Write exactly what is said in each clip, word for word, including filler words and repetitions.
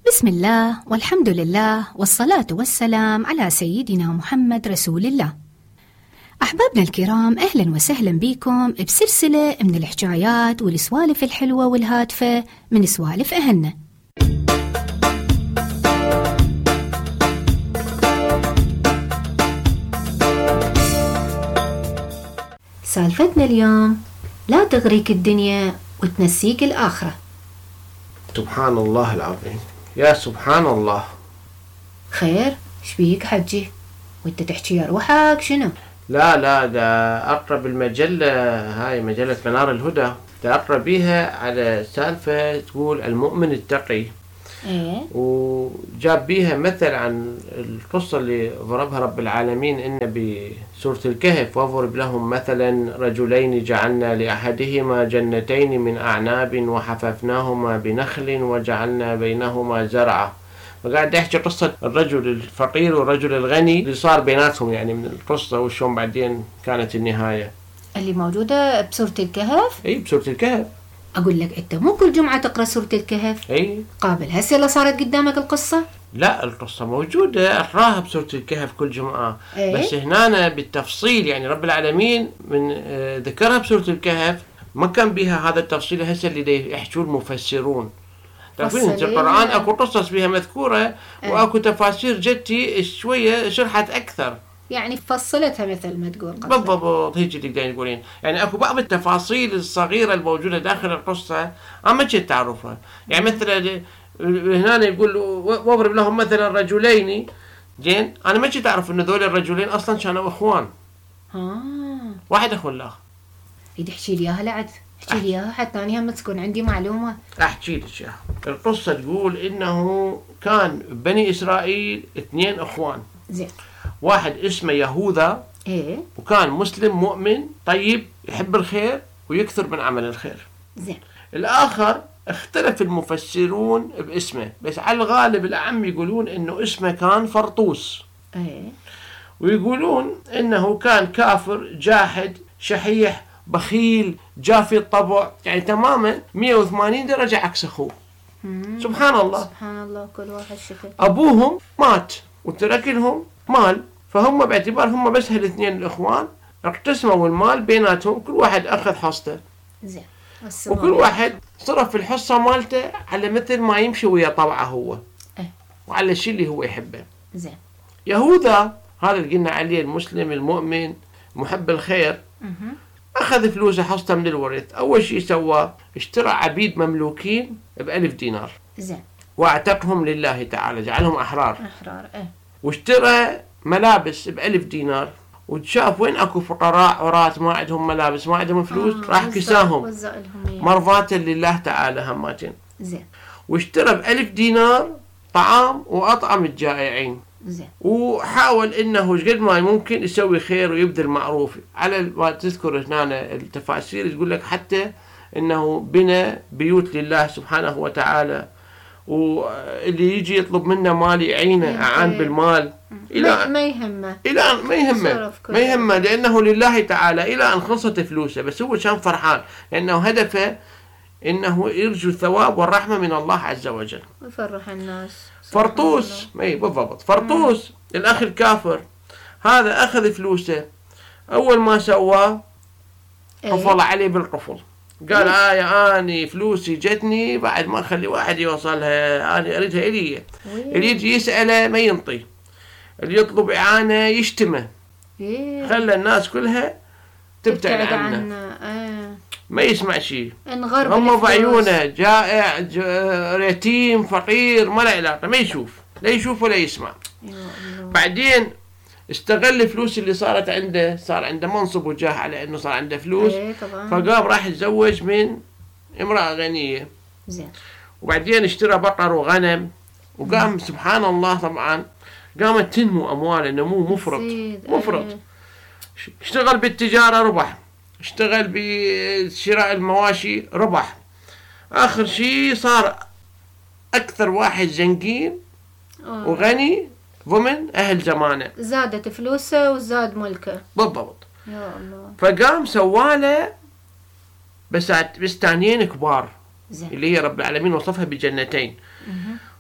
بسم الله والحمد لله والصلاة والسلام على سيدنا محمد رسول الله. أحبابنا الكرام، أهلا وسهلا بكم بسلسلة من الحكايات والسوالف الحلوة والهادفة من سوالف أهلنا. سالفتنا اليوم لا تغريك الدنيا وتنسيك الآخرة. سبحان الله العظيم، يا سبحان الله. خير، شبيك حجي؟ وانت تحكي يا روحك شنو؟ لا لا ده أقرأ بالمجلة هاي مجلة منار الهدى، ده أقرأ بيها على سالفة تقول المؤمن التقي. ايه؟ وجاب بيها مثل عن القصة اللي ضربها رب العالمين إن بسورة الكهف: واضرب لهم مثلا رجلين جعلنا لأحدهما جنتين من أعناب وحففناهما بنخل وجعلنا بينهما زرعا. وقاعد يحكي قصة الرجل الفقير والرجل الغني اللي صار بيناتهم يعني من القصة، وشون بعدين كانت النهاية اللي موجودة بسورة الكهف؟ اي بسورة الكهف. أقول لك أنت مو كل جمعة تقرأ سورة الكهف؟ اي قابل هسه اللي صارت قدامك القصة؟ لا، القصة موجودة أقراها بسورة الكهف كل جمعة. إيه؟ بس هنا بالتفصيل، يعني رب العالمين من آه ذكرها بسورة الكهف ما كان بها هذا التفصيل هسه اللي يحكوا المفسرون. تعرفين انت القرآن اكو قصص بها مذكورة إيه؟ واكو تفاسير جتي شوية شرحت أكثر، يعني فصلتها مثل ما تقول. بالضبط هيك اللي تقدرين تقولين. يعني اكو بعض التفاصيل الصغيرة الموجودة داخل القصة اما كنت تعرفها. يعني مثلا هنا يقول واضرب لهم مثلا رجلين، زين انا ما كنت اعرف انه ذول الرجلين اصلا كانوا اخوان. ها، واحد اخو الاخر. يدي احكي لي اياها لعد، احكي لي اياها حتى انا هم تكون عندي معلومة. احكي لك اياها. القصة تقول انه كان بني اسرائيل اثنين اخوان. زين. واحد اسمه يهوذا، ايه؟ وكان مسلم مؤمن طيب يحب الخير ويكثر من عمل الخير. زين. الآخر اختلف المفسرون باسمه، بس على الغالب الأعم يقولون إنه اسمه كان فرطوس. ايه؟ ويقولون إنه كان كافر جاحد شحيح بخيل جافي الطبع، يعني تماما مئة وثمانين درجة عكس أخوه. سبحان الله، سبحان الله، كل واحد شكل. أبوهم مات وترك لهم مال، فهم باعتبار هم بس هالاثنين الإخوان اقتسموا المال بيناتهم، كل واحد أخذ حصته. زين. وكل واحد صرف الحصة مالته على مثل ما يمشي ويا طبعه هو. ايه؟ وعلى الشيء اللي هو يحبه. زين. يهوذا هذا اللي قلنا عليه المسلم المؤمن محب الخير، اها، أخذ فلوسه حصته من الورث. أول شيء سواه اشترى عبيد مملوكين بألف دينار. زين. واعتقهم لله تعالى، جعلهم أحرار. أحرار. ايه؟ واشترى ملابس بألف دينار، وشاف وين اكو فقراء عراة ما عندهم ملابس ما عندهم فلوس، آه راح كساهم مرضاة لله تعالى هماتين. زين. واشترى بألف دينار طعام وأطعم الجائعين. زين. وحاول انه قد ما ممكن يسوي خير ويبذل معروف. على ما تذكر هنا التفاسير تقول لك حتى انه بنى بيوت لله سبحانه وتعالى، واللي يجي يطلب منه مال يعينه، أعان بالمال إلى ما يهمه، إلى أن ما يهمه ما يهمه لأنه لله تعالى، إلى أن خلصت فلوسه. بس هو كان فرحان لأنه هدفه إنه يرجو الثواب والرحمة من الله عز وجل ويفرح الناس. فرطوس، ما بالضبط فرطوس مم. الأخ الكافر هذا أخذ فلوسه، أول ما سواه حفظ عليه بالقفل. قال آه يا أني فلوسي جتني بعد ما أخلي واحد يوصلها، أنا أريدها إلي. اللي يجي يسأله ما ينطي، اللي يطلب إعانة يشتمه. إيه؟ خلى الناس كلها تبتعد عنه, عنه. آه. ما يسمع شيء، هم بعيونه جائع يتيم فقير ما له علاقة، ما يشوف لا يشوف ولا يسمع. بعدين استغل الفلوس اللي صارت عنده، صار عنده منصب وجاه على انه صار عنده فلوس. ايه فقام راح يتزوج من امرأة غنية. زين. وبعدين اشترى بقر وغنم، وقام مم. سبحان الله طبعا قامت تنمو امواله نمو مفرط مفرط. ايه. اشتغل بالتجارة ربح، اشتغل بشراء المواشي ربح، اخر شيء صار اكثر واحد زنقين أوه. وغني ضمن أهل زمانه. زادت فلوسه وزاد ملكه. بالضبط. يا الله. فقام سواله بس بستانين كبار. زين. اللي هي رب العالمين وصفها بجنتين.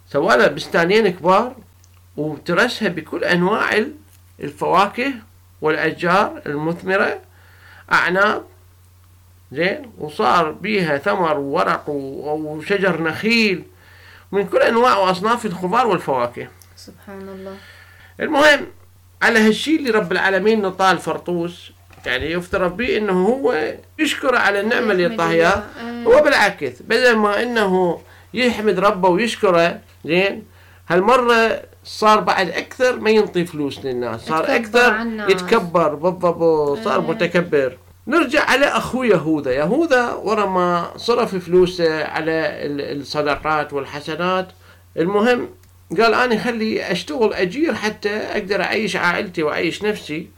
سواله بستانين كبار وترسها بكل أنواع الفواكه والأشجار المثمرة، أعناب، زين، وصار بيها ثمر وورق وشجر نخيل من كل أنواع وأصناف الخضار والفواكه. سبحان الله. المهم على هالشي اللي رب العالمين نطال الفرطوس، يعني يفترض به انه هو يشكر على النعمة اللي طاهياه، هو بالعكس بدل ما انه يحمد ربه ويشكره، زين، هالمرة صار بعد اكثر ما ينطي فلوس للناس، صار اكثر يتكبر، بالضبط صار متكبر. نرجع على اخوه يهوذا. يهوذا ورا ما صرف فلوسه على الصدقات والحسنات، المهم قال أنا خلي أشتغل أجير حتى أقدر أعيش عائلتي وأعيش نفسي.